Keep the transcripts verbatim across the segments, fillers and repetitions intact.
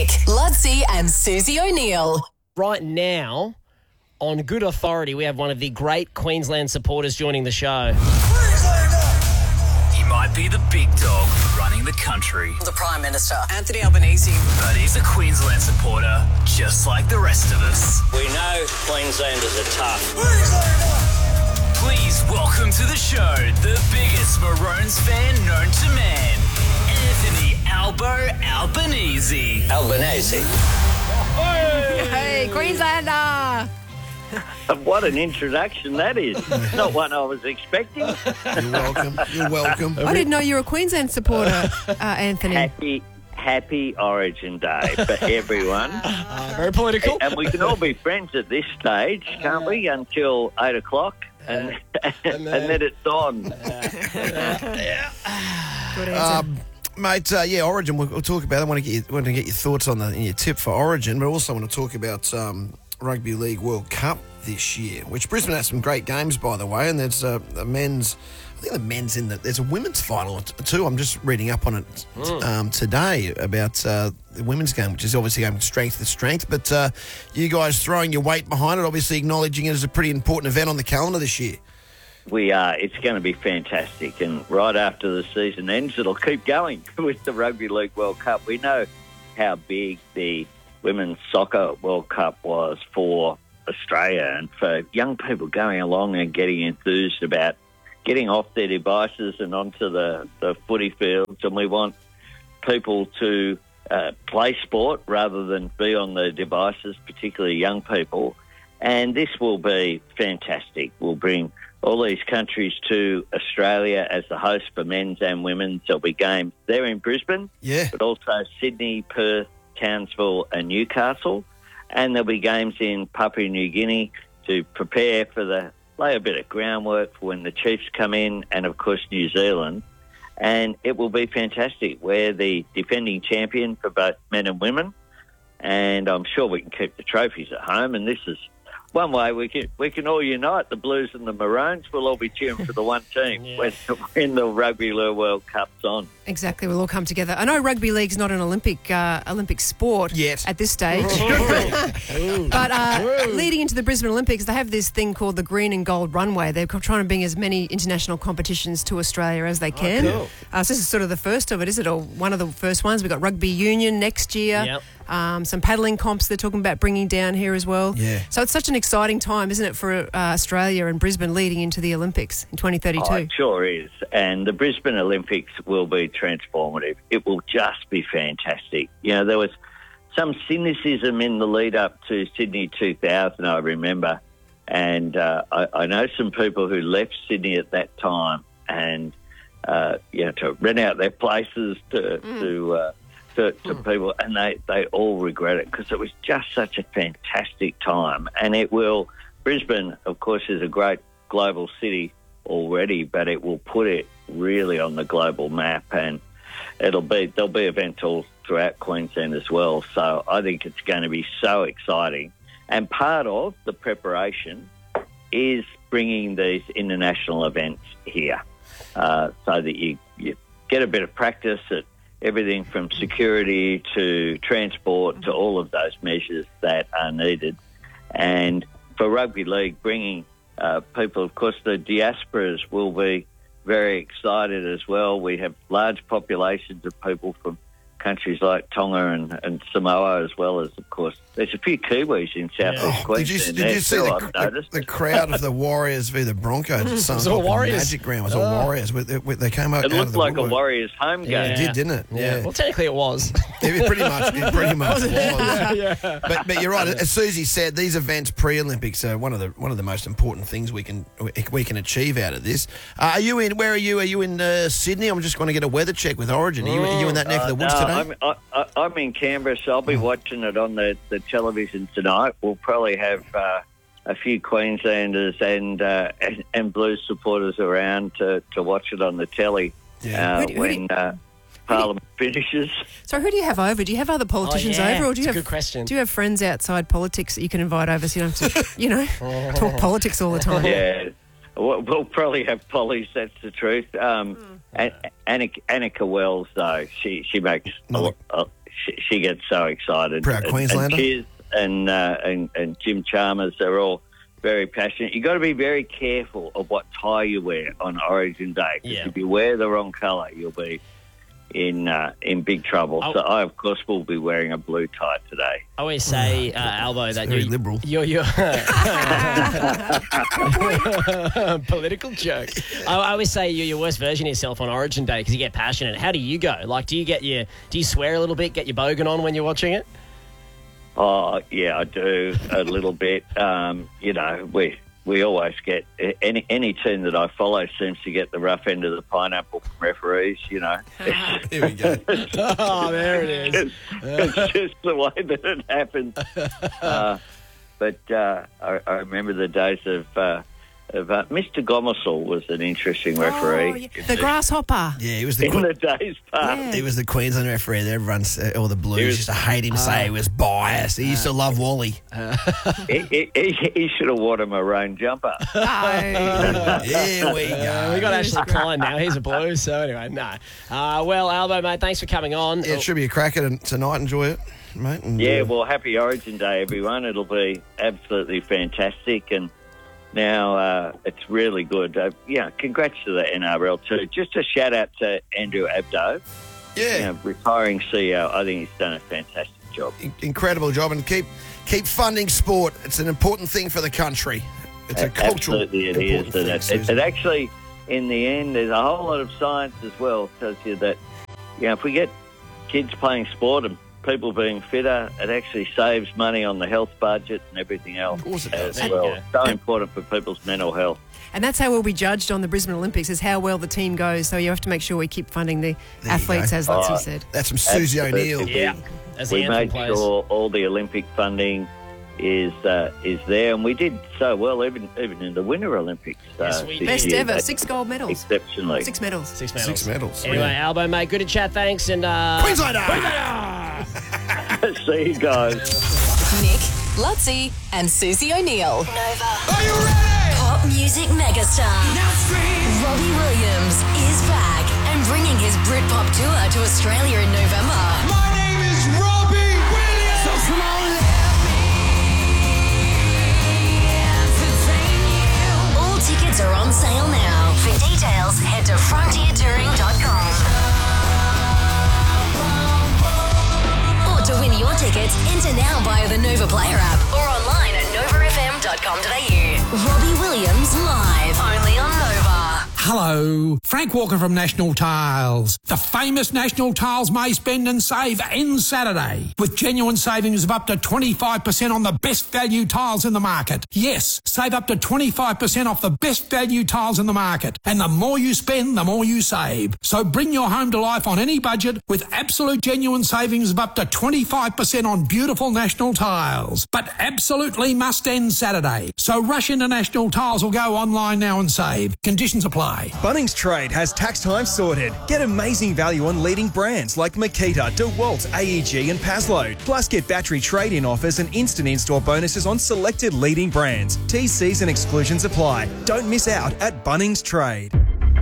Ludsey and Susie O'Neill. Right now, on good authority, we have one of the great Queensland supporters joining the show. He might be the big dog running the country, The Prime Minister, Anthony Albanese. but he's a Queensland supporter just like the rest of us. We know Queenslanders are tough. Please welcome to the show the biggest Maroons fan known to man, Anthony Albo Albanese. Albanese. Hey, Queenslander! What an introduction that is. Not one I was expecting. You're welcome. You're welcome. I didn't know you were a Queensland supporter, uh, Anthony. Happy, happy Origin Day for everyone. Uh, very political. And we can all be friends at this stage, can't we, until eight o'clock? And, and, then it's on. Good answer. Um, mate, uh, yeah, Origin, we'll, we'll talk about it. I want to get you, want to get your thoughts on the your tip for Origin, but also want to talk about um, Rugby League World Cup this year, which Brisbane has some great games, by the way, and there's uh, the men's, I think the men's in the, there's a women's final too. I'm just reading up on it um, today about uh, the women's game, which is obviously going strength to strength, but uh, you guys throwing your weight behind it, obviously acknowledging it as a pretty important event on the calendar this year. We are. It's going to be fantastic. And right after the season ends, it'll keep going with the Rugby League World Cup. We know how big the Women's Soccer World Cup was for Australia and for young people going along and getting enthused about getting off their devices and onto the, the footy fields. And we want people to uh, play sport rather than be on the devices, particularly young people. And this will be fantastic. We'll bring all these countries to Australia as the host for men's and women's. There'll be games there in Brisbane, Yeah. but also Sydney, Perth, Townsville and Newcastle. And there'll be games in Papua New Guinea to prepare for the, lay a bit of groundwork for when the Chiefs come in, and of course New Zealand. And it will be fantastic. We're the defending champion for both men and women, and I'm sure we can keep the trophies at home. And this is one way we can we can all unite. The Blues and the Maroons, we'll all be cheering for the one team Yeah. when, when the Rugby League World Cup's on. Exactly, we'll all come together. I know rugby league's not an Olympic uh, Olympic sport Yet. at this stage. But uh, leading into the Brisbane Olympics, they have this thing called the Green and Gold Runway. They're trying to bring as many international competitions to Australia as they can. cool. uh, so this is sort of the first of it, is it? Or one of the first ones. We've got Rugby Union next year. Yep. Um, some paddling comps they're talking about bringing down here as well. Yeah. So it's such an exciting time, isn't it, for uh, Australia and Brisbane leading into the Olympics in twenty thirty-two? Oh, it sure is. And the Brisbane Olympics will be transformative. It will just be fantastic. You know, there was some cynicism in the lead up to Sydney two thousand, I remember. And uh, I, I know some people who left Sydney at that time and, uh, you know, to rent out their places to, Mm. to, uh, to, to people, and they, they all regret it because it was just such a fantastic time. And it will, Brisbane, of course, is a great global city already, but it will put it really on the global map, and it'll be there'll be events all throughout Queensland as well. So I think it's going to be so exciting. And part of the preparation is bringing these international events here, uh, so that you, you get a bit of practice at everything from security to transport to all of those measures that are needed. And for rugby league, bringing uh, people, of course, the diasporas will be very excited as well. We have large populations of people from countries like Tonga and, and Samoa, as well as, of course, there's a few Kiwis in South East Oh, did you, Queensland. did you there see too, the, I've the, noticed. the crowd of the Warriors v the Broncos at some was all Warriors. Magic Ground? It was all Oh. Warriors. They, they came out, It out of looked the like a woodwork. Warriors home game. Yeah. It did, didn't it? Yeah. Well, technically it was. It pretty much, it pretty much was. yeah. But, but you're right. As Susie said, these events pre-Olympics are one of the one of the most important things we can we can achieve out of this. Uh, are you in? Where are you? Are you in uh, Sydney? I'm just going to get a weather check with Origin. Are you, are you in that neck Uh, of the woods no, today? I'm, I, I, I'm in Canberra, so I'll be watching it on the, the television tonight. We'll probably have uh, a few Queenslanders and, uh, and and Blues supporters around to, to watch it on the telly Yeah. uh, Who do- who do when you- uh, Parliament finishes. So who do you have over? Do you have other politicians Oh, yeah. over, or do you It's a have good question. Do you have friends outside politics that you can invite over, so you don't have to, you know, talk politics all the time? Yeah, we'll, we'll probably have Polly's. That's the truth. Um, and Annika, Annika Wells, though, she she makes a, Another- a, she, she gets so excited. Proud And- Queenslander. And, Chiz and, uh, and and Jim Chalmers, they're all very passionate. You've got to be very careful of what tie you wear on Origin Day. 'Cause Yeah. if you wear the wrong colour, you'll be in uh, in big trouble. Oh. So I, of course, will be wearing a blue tie today. I always say, uh, Albo, that very you're, liberal. You're, you're political joke. I, I always say you're your worst version of yourself on Origin Day because you get passionate. How do you go? Like, do you get your do you swear a little bit, get your bogan on when you're watching it? Oh, yeah, I do a little bit. Um, you know, we we always get any any team that I follow seems to get the rough end of the pineapple from referees. You know, Here we go. Oh, there it is. it's, it's just the way that it happens. Uh, but uh, I, I remember the days of. Uh, of uh, Mister Gomersall was an interesting referee. Oh, yeah. The grasshopper. Yeah, he was the In que- the days past. Yeah. he was the Queensland referee. That everyone's uh, all the Blues He was- used to hate him. Say he was biased. He used to love Wally. he, he, he, he should have worn a maroon jumper. Oh. Here we Uh, go. we got Ashley Klein now. He's a Blues. So anyway, no. Uh, well, Albo, mate, thanks for coming on. Yeah, it should be a cracker t- tonight. Enjoy it, mate. And, Yeah, uh, well, happy Origin Day, everyone. It'll be absolutely fantastic. And now uh, it's really good. Uh, yeah, congrats to the N R L too. Just a shout out to Andrew Abdo, yeah. you know, retiring C E O. I think he's done a fantastic job. In- incredible job, and keep keep funding sport. It's an important thing for the country. It's a cultural Absolutely, it important is. thing, And it, it, Susan. it actually, in the end, there's a whole lot of science as well. Tells you that, you know, if we get kids playing sport and people being fitter, it actually saves money on the health budget and everything else Of course it as does. well. Yeah. So important for people's mental health. And that's how we'll be judged on the Brisbane Olympics, is how well the team goes. So you have to make sure we keep funding the you athletes, go. as Lutzy Oh. said. That's some Susie Absolutely. O'Neill. Yeah. As the We anthem made plays. sure all the Olympic funding is uh, is there, and we did so well even even in the Winter Olympics. Uh, Yes, we this Best year. ever, They- six gold medals. Exceptionally. Six medals. Six medals. Six medals. Anyway, Yeah. Albo, mate, good to chat. Thanks. And uh, Queenslander! See you guys. Nick, Lutzy, and Susie O'Neill. Are you ready? Pop music megastar Now scream. Robbie Williams is back and bringing his Britpop tour to Australia in November. My name is Robbie Williams. So come on, let me entertain you. All tickets are on sale now. For details, head to frontier touring dot com. Or to win your tickets, enter now via the Nova Player app or online at nova f m dot com dot a u. Robbie Williams live, only on Nova. Hello, Frank Walker from National Tiles. The famous National Tiles May Spend and Save ends Saturday with genuine savings of up to twenty-five percent on the best value tiles in the market. Yes, save up to twenty-five percent off the best value tiles in the market. And the more you spend, the more you save. So bring your home to life on any budget with absolute genuine savings of up to twenty-five percent on beautiful National Tiles. But absolutely must end Saturday. So rush into National Tiles or go online now and save. Conditions apply. Bunnings Trade has tax time sorted. Get amazing value on leading brands like Makita, DeWalt, A E G and Paslow. Plus get battery trade-in offers and instant in-store bonuses on selected leading brands. T Cs and exclusions apply. Don't miss out at Bunnings Trade.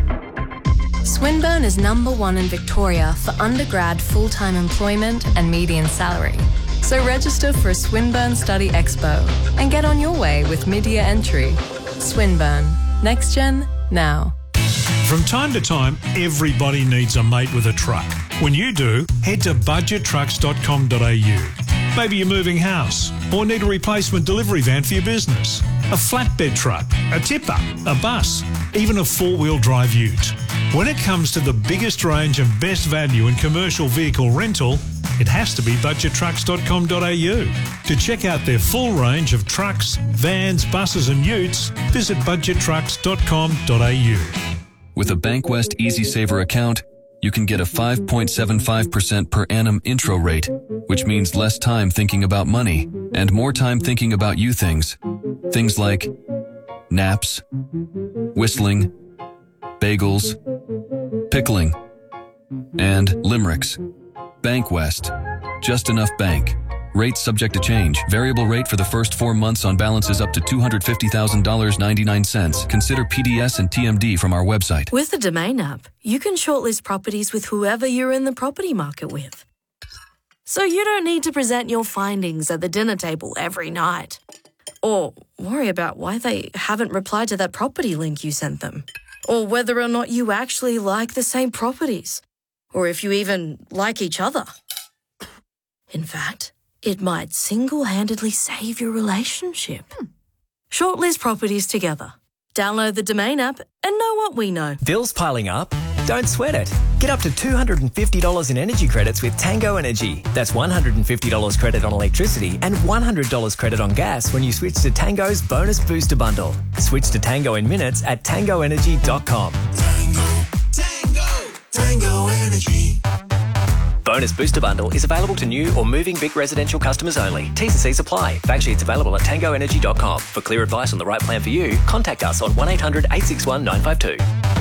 Swinburne is number one in Victoria for undergrad full-time employment and median salary. So register for a Swinburne Study Expo and get on your way with mid-year entry. Swinburne. Next gen, now. From time to time, everybody needs a mate with a truck. When you do, head to budget trucks dot com dot a u. Maybe you're moving house or need a replacement delivery van for your business, a flatbed truck, a tipper, a bus, even a four-wheel drive ute. When it comes to the biggest range and best value in commercial vehicle rental, it has to be budget trucks dot com dot a u. To check out their full range of trucks, vans, buses and utes, visit budget trucks dot com dot a u. With a Bankwest Easy Saver account, you can get a five point seven five percent per annum intro rate, which means less time thinking about money and more time thinking about you things. Things like naps, whistling, bagels, pickling, and limericks. Bankwest. Just enough bank. Rate subject to change. Variable rate for the first four months on balances up to two hundred fifty thousand dollars and ninety-nine cents. Consider P D S and T M D from our website. With the Domain app, you can shortlist properties with whoever you're in the property market with. So you don't need to present your findings at the dinner table every night. Or worry about why they haven't replied to that property link you sent them. Or whether or not you actually like the same properties. Or if you even like each other. In fact, it might single-handedly save your relationship. Hmm. Shortlist properties together. Download the Domain app and know what we know. Bills piling up? Don't sweat it. Get up to two hundred fifty dollars in energy credits with Tango Energy. That's one hundred fifty dollars credit on electricity and one hundred dollars credit on gas when you switch to Tango's Bonus Booster Bundle. Switch to Tango in minutes at tango energy dot com. Tango, Tango, Tango Energy. Bonus Booster Bundle is available to new or moving Vic residential customers only. T's and C's apply. Fact sheets available at tango energy dot com. For clear advice on the right plan for you, contact us on one eight hundred eight six one nine five two.